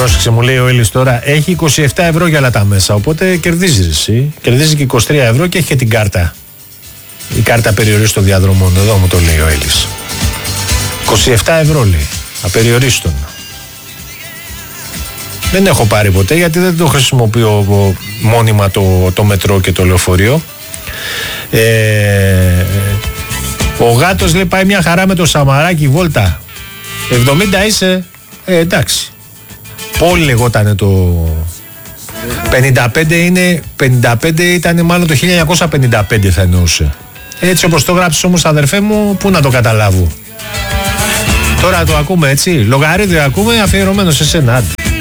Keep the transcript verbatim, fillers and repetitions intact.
Πρόσεξε, μου λέει ο Έλλης τώρα, έχει είκοσι επτά ευρώ για όλα τα μέσα, οπότε κερδίζει εσύ. Κερδίζει και είκοσι τρία ευρώ και έχει και την κάρτα. Η κάρτα περιορίστων των διαδρομών, εδώ μου το λέει ο Έλλης. είκοσι επτά ευρώ λέει, απεριορίστων. Δεν έχω πάρει ποτέ γιατί δεν το χρησιμοποιώ μόνιμα το, το μετρό και το λεωφορείο. Ε, ο γάτος λέει πάει μια χαρά με το Σαμαράκι βόλτα. εβδομήντα είσαι, ε, εντάξει. Πόλη λεγότανε το... πενήντα πέντε είναι, πενήντα πέντε ήταν μάλλον το χίλια εννιακόσια πενήντα πέντε θα εννοούσε. Έτσι όπως το γράψεις όμως αδερφέ μου, πού να το καταλάβω. Τώρα το ακούμε έτσι, λογαρίδιο ακούμε αφιερωμένο σε σένα.